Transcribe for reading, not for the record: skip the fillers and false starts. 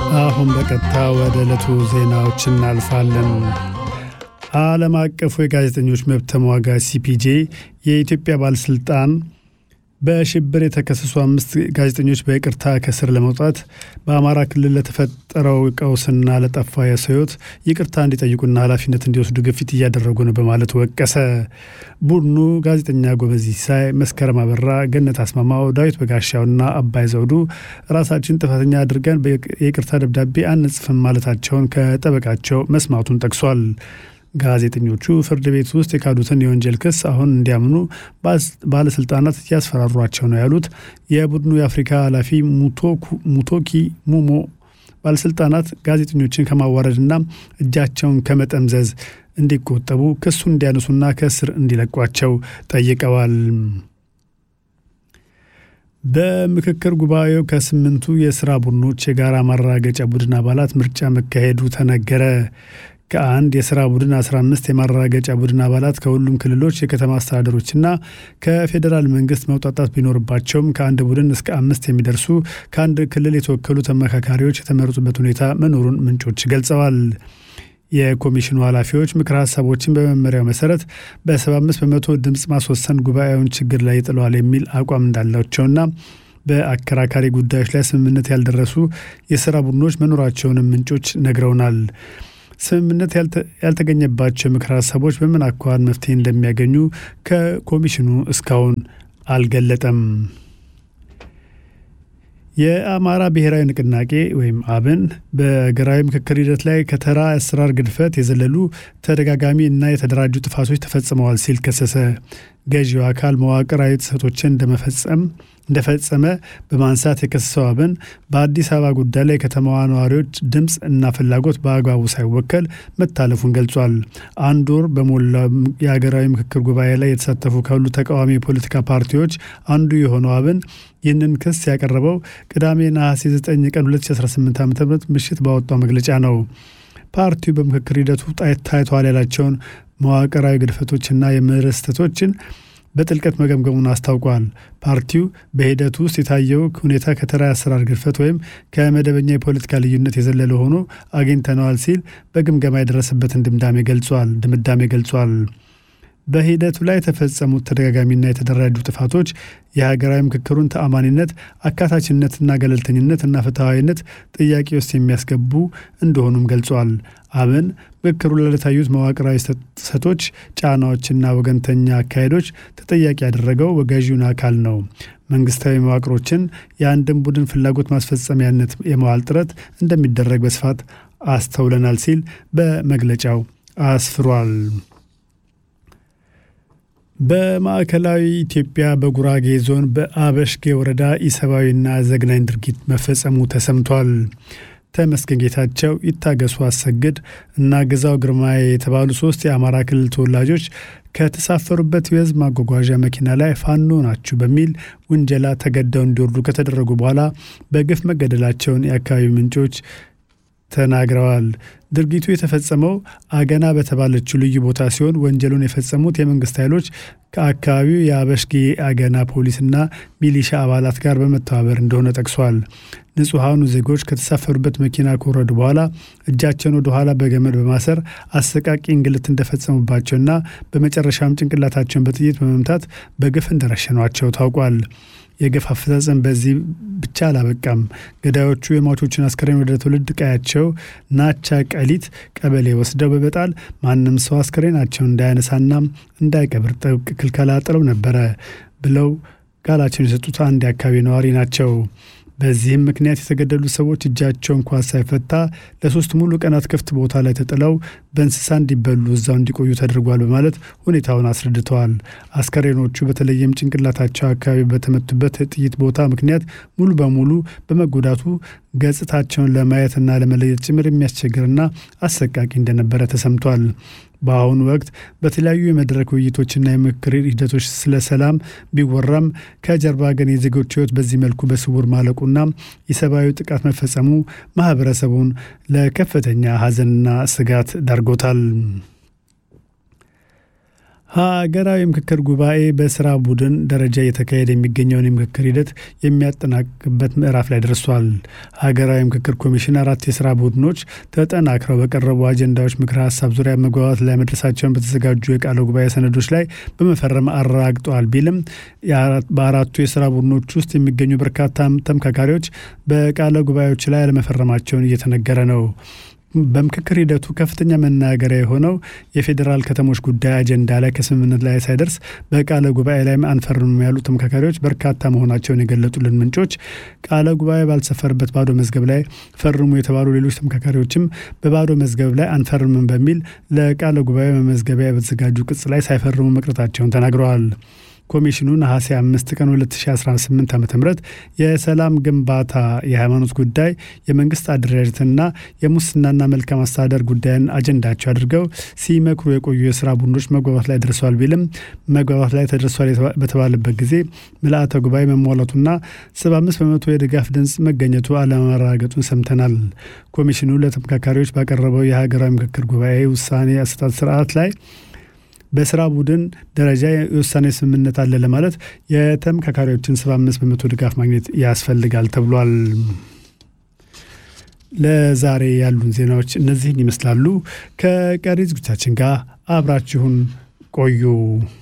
አሁን በቀጥታ ወደ ዕለቱ ዜናዎች እናልፋለን። ዓለም አቀፉ የጋዜጠኞች መብት ተሟጋች ሲፒጄ የኢትዮጵያ ባለስልጣን በሽብር የተከሰሱ 5 ጋዜጠኞች በይቅርታ ከስር ለመውጣት በአማራ ክልል ለተፈጠረው ቀውስና ለጠፋ የሰው ሕይወት ይቅርታ እንዲጠይቁና ኃላፊነት እንዲወስዱ ግፊት እያደረጉ ነው በማለት ወቀሰ። ቡድኑ ጋዜጠኛ ጎበዝ ሲሳይ፣ መስከረም አበራ፣ ገነት አስማማው፣ ዳዊት በጋሻውና አባይ ዘውዱ ራሳችን ጥፋተኛ አድርገን የይቅርታ ደብዳቤ አንጽፍም ማለታቸውን ከጠበቃቸው መስማቱን ጠቅሷል። ጋዜጠኞቹ ፍርድ ቤት ውስጥ የካዱትን የወንጀል ክስ አሁን እንዲያምኑ ባለስልጣናት ያስፈራሯቸው ነው ያሉት የቡድኑ የአፍሪካ ኃላፊ ሙቶኪ ሙሞ ባለስልጣናት ጋዜጠኞችን ከማዋረድና እጃቸውን ከመጠምዘዝ እንዲቆጠቡ ክሱን እንዲያነሱና ከእስር እንዲለቋቸው ጠይቀዋል። በምክክር ጉባኤው ከ8ቱ የሥራ ቡድኖች የጋራ ማረጋገጫ ቡድን አባላት ምርጫ መካሄዱ ተነገረ። ከአንድ የሥራ ቡድን 15 የማረጋገጫ ቡድን አባላት ከሁሉም ክልሎች የከተማ አስተዳደሮችና ከፌዴራል መንግስት መውጣጣት ቢኖርባቸውም ከአንድ ቡድን እስከ 5 የሚደርሱ ከአንድ ክልል የተወከሉ ተመካካሪዎች የተመረጡበት ሁኔታ መኖሩን ምንጮች ገልጸዋል። የኮሚሽኑ ኃላፊዎች ምክር ሀሳቦችን በመመሪያው መሰረት በ75 በመቶ ድምፅ ማስወሰን ጉባኤውን ችግር ላይ ይጥለዋል የሚል አቋም እንዳላቸውና በአከራካሪ ጉዳዮች ላይ ስምምነት ያልደረሱ የሥራ ቡድኖች መኖራቸውንም ምንጮች ነግረውናል። ስምምነት ያልተገኘባቸው ምክር ሀሳቦች በምን አኳኋን መፍትሄ እንደሚያገኙ ከኮሚሽኑ እስካሁን አልገለጠም። የአማራ ብሔራዊ ንቅናቄ ወይም አብን በሀገራዊ ምክክር ሂደት ላይ ከተራ አሰራር ግድፈት የዘለሉ ተደጋጋሚ እና የተደራጁ ጥፋቶች ተፈጽመዋል ሲል ከሰሰ። ገዢው አካል መዋቅራዊ ጥሰቶችን እንደፈጸመ በማንሳት የከሰሰው አብን በአዲስ አበባ ጉዳይ ላይ የከተማዋ ነዋሪዎች ድምፅ እና ፍላጎት በአግባቡ ሳይወከል መታለፉን ገልጿል። አንድ ወር በሞላ የሀገራዊ ምክክር ጉባኤ ላይ የተሳተፉ ካሉ ተቃዋሚ የፖለቲካ ፓርቲዎች አንዱ የሆነው አብን ይህንን ክስ ያቀረበው ቅዳሜ ነሐሴ 9 ቀን 2018 ዓ.ም ምሽት ባወጣው መግለጫ ነው። ፓርቲው በምክክር ሂደቱ ታይቷል ያላቸውን መዋቅራዊ ግድፈቶችና የምህረት ስህተቶችን በጥልቀት መገምገሙን አስታውቋል። ፓርቲው በሂደቱ ውስጥ የታየው ሁኔታ ከተራ አሰራር ግድፈት ወይም ከመደበኛ የፖለቲካ ልዩነት የዘለለ ሆኖ አግኝተነዋል ሲል በግምገማ የደረሰበትን ድምዳሜ ገልጿል። በሂደቱ ላይ የተፈጸሙት ተደጋጋሚና የተደራጁ ጥፋቶች የሀገራዊ ምክክሩን ተአማኒነት፣ አካታችነትና ገለልተኝነት እና ፍትሐዊነት ጥያቄ ውስጥ የሚያስገቡ እንደሆኑም ገልጿል። አብን ምክክሩ ለታዩት መዋቅራዊ ጥሰቶች፣ ጫናዎችና ወገንተኛ አካሄዶች ተጠያቂ ያደረገው ገዢውን አካል ነው። መንግስታዊ መዋቅሮችን የአንድን ቡድን ፍላጎት ማስፈጸሚያነት የመዋል ጥረት እንደሚደረግ በስፋት አስተውለናል ሲል በመግለጫው አስፍሯል። በማዕከላዊ ኢትዮጵያ በጉራጌ ዞን በአበሽጌ ወረዳ ኢሰብአዊና ዘግናኝ ድርጊት መፈጸሙ ተሰምቷል። ተመስገን ጌታቸው፣ ይታገሱ አሰግድ እና ግዛው ግርማዬ የተባሉ 3 የአማራ ክልል ተወላጆች ከተሳፈሩበት የህዝብ ማጓጓዣ መኪና ላይ ፋኖ ናችሁ በሚል ውንጀላ ተገደው እንዲወርዱ ከተደረጉ በኋላ በግፍ መገደላቸውን የአካባቢው ምንጮች ተናግረዋል። ድርጊቱ የተፈጸመው አገና በተባለችው ልዩ ቦታ ሲሆን ወንጀሉን የፈጸሙት የመንግስት ኃይሎች ከአካባቢው የአበሽጌ አገና ፖሊስና ሚሊሻ አባላት ጋር በመተባበር እንደሆነ ጠቅሷል። ንጹሐኑ ዜጎች ከተሳፈሩበት መኪና ከወረዱ በኋላ እጃቸውን ወደ ኋላ በገመድ በማሰር አሰቃቂ እንግልት እንደፈጸሙባቸውና በመጨረሻም ጭንቅላታቸውን በጥይት በመምታት በግፍ እንደረሸኗቸው ታውቋል። የግፍ አፈጻጸም በዚህ ብቻ አላበቃም። ገዳዮቹ የሟቾችን አስከሬን ወደ ትውልድ ቀያቸው ናቻ ቀሊት ቀበሌ ወስደው በመጣል ማንም ሰው አስከሬናቸውን እንዳያነሳና እንዳይቀብር ጥብቅ ክልከላ ጥለው ነበረ ብለው ቃላቸውን የሰጡት አንድ የአካባቢ ነዋሪ ናቸው። በዚህም ምክንያት የተገደሉት ሰዎች እጃቸው እንኳን ሳይፈታ ለ3 ሙሉ ቀናት ክፍት ቦታ ላይ ተጥለው በእንስሳ እንዲበሉ እዛው እንዲቆዩ ተደርጓል በማለት ሁኔታውን አስረድተዋል። አስከሬኖቹ በተለይም ጭንቅላታቸው አካባቢ በተመቱበት ጥይት ቦታ ምክንያት ሙሉ በሙሉ በመጎዳቱ ገጽታቸውን ለማየትና ለመለየት ጭምር የሚያስቸግርና አሰቃቂ እንደነበረ ተሰምቷል። በአሁኑ ወቅት በተለያዩ የመድረክ ውይይቶችና የምክክር ሂደቶች ስለ ሰላም ቢወራም ከጀርባ ግን የዜጎች ሕይወት በዚህ መልኩ በስውር ማለቁና የሰብአዊ ጥቃት መፈጸሙ ማህበረሰቡን ለከፍተኛ ሐዘንና ስጋት ዳርጎታል። ሀገራዊ ምክክር ጉባኤ በስራ ቡድን ደረጃ የተካሄደ የሚገኘውን የምክክር ሂደት የሚያጠናቅቅበት ምዕራፍ ላይ ደርሷል። ሀገራዊ ምክክር ኮሚሽን 4 የስራ ቡድኖች ተጠናክረው በቀረቡ አጀንዳዎች ምክረ ሀሳብ ዙሪያ መግባባት ላይ መድረሳቸውን በተዘጋጁ የቃለ ጉባኤ ሰነዶች ላይ በመፈረም አረጋግጠዋል ቢልም በአራቱ የስራ ቡድኖች ውስጥ የሚገኙ በርካታ ተመካካሪዎች በቃለ ጉባኤዎች ላይ አለመፈረማቸውን እየተነገረ ነው። በምክክር ሂደቱ ከፍተኛ መናገሪያ የሆነው የፌዴራል ከተሞች ጉዳይ አጀንዳ ላይ ከስምምነት ላይ ሳይደርስ በቃለ ጉባኤ ላይ አንፈርምም ያሉ ተመካካሪዎች በርካታ መሆናቸውን የገለጡልን ምንጮች ቃለ ጉባኤ ባልሰፈረበት ባዶ መዝገብ ላይ ፈርሙ የተባሉ ሌሎች ተመካካሪዎችም በባዶ መዝገብ ላይ አንፈርምም በሚል ለቃለ ጉባኤ መመዝገቢያ በተዘጋጁ ቅጽ ላይ ሳይፈርሙ መቅረታቸውን ተናግረዋል። ኮሚሽኑ ነሐሴ 5 ቀን 2018 ዓ.ም የሰላም ግንባታ፣ የሃይማኖት ጉዳይ፣ የመንግስት አደረጃጀትና የሙስናና መልካም አስተዳደር ጉዳይን አጀንዳቸው አድርገው ሲመክሩ የቆዩ የስራ ቡድኖች መግባባት ላይ ደርሰዋል ቢልም መግባባት ላይ ተደርሷል በተባለበት ጊዜ ምልአተ ጉባኤ መሟላቱና 75% የድጋፍ ድምፅ መገኘቱ አለመረጋገጡን ሰምተናል። ኮሚሽኑ ለተመካካሪዎች ባቀረበው የሀገራዊ ምክክር ጉባኤ ውሳኔ አሰጣጥ ስርዓት ላይ በስራ ቡድን ደረጃ የውሳኔ ስምምነት አለ ለማለት የተመካካሪዎችን 75% ድጋፍ ማግኘት ያስፈልጋል ተብሏል። ለዛሬ ያሉን ዜናዎች እነዚህን ይመስላሉ። ከቀሪ ዝግጅታችን ጋር አብራችሁን ቆዩ።